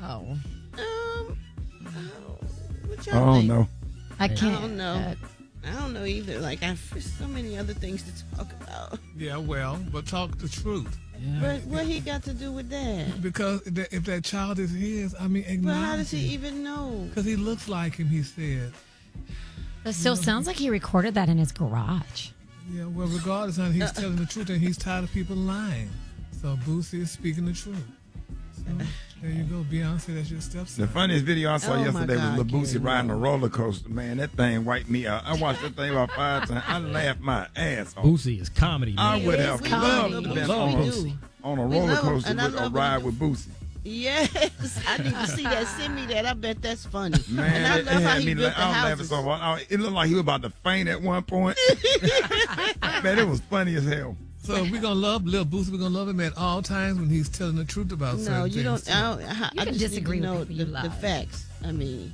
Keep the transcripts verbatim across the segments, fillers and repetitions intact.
know. Um, oh, what y'all I don't think? know. I can't. I don't know. Uh, I don't know either. Like, I've so many other things to talk about. Yeah, well, but talk the truth. But what he got to do with that? Because if that, if that child is his, I mean, But how does acknowledge he it. even know? Because he looks like him, he said. It still sounds like he recorded that in his garage. Yeah, well, regardless, honey, he's telling the truth, and he's tired of people lying. So Boosie is speaking the truth. So there you go, Beyonce. That's your stepson. The funniest video I saw Oh, my yesterday God, was Lil Boosie Gary, riding no. a roller coaster. Man, that thing wiped me out. I watched that thing about five times. I laughed my ass off. Boosie is comedy, I man. would He have is. We loved love to Boosie. been We on, do. on a We roller love him, coaster and I with a love when he ride do- with Boosie. Yes, I need to see that. Send me that. I bet that's funny. Man, and I it, love it how had he me built la- the I was laughing houses. so hard. I- It looked like he was about to faint at one point. Man, it was funny as hell. So we're gonna love Lil Boosie. We're gonna love him at all times when he's telling the truth about certain No, you things. don't. I, don't, I, You I can just disagree need to with know people you the, the love. facts. I mean,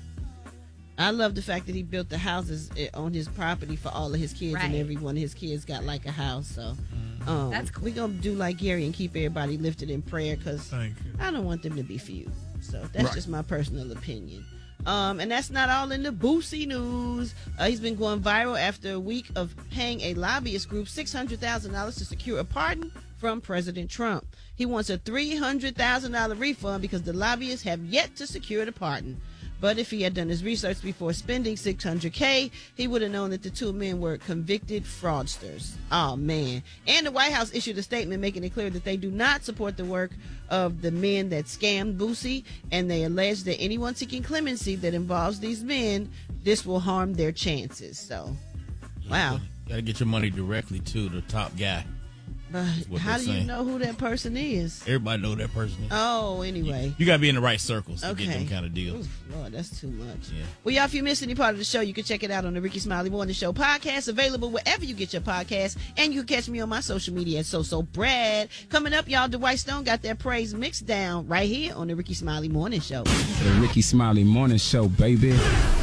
I love the fact that he built the houses eh, on his property for all of his kids, and Right. every one of his kids got like a house. So um, That's cool. we're gonna do like Gary and keep everybody lifted in prayer because Thank you. I don't want them to be few. So that's Right. just my personal opinion. Um, and that's not all in the Boosie news. Uh, he's been going viral after a week of paying a lobbyist group six hundred thousand dollars to secure a pardon from President Trump. He wants a three hundred thousand dollars refund because the lobbyists have yet to secure the pardon. But if he had done his research before spending six hundred K, he would have known that the two men were convicted fraudsters. Oh, man. And the White House issued a statement making it clear that they do not support the work of the men that scammed Boosie, and they allege that anyone seeking clemency that involves these men, this will harm their chances. So, wow. Got to get your money directly to the top guy. But what how they're do you saying. know who that person is? Everybody know that person. is. Oh, anyway. You got to be in the right circles to Okay. get them kind of deals. Oof, Lord, that's too much. Yeah. Well, y'all, if you missed any part of the show, you can check it out on the Ricky Smiley Morning Show podcast, available wherever you get your podcast. And you can catch me on my social media at So So Brad. Coming up, y'all, Dwight Stone got that praise mixed down right here on the Ricky Smiley Morning Show. The Ricky Smiley Morning Show, baby.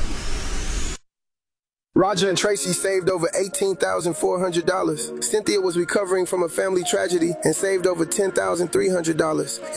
Roger and Tracy saved over eighteen thousand four hundred dollars. Cynthia was recovering from a family tragedy and saved over ten thousand three hundred dollars.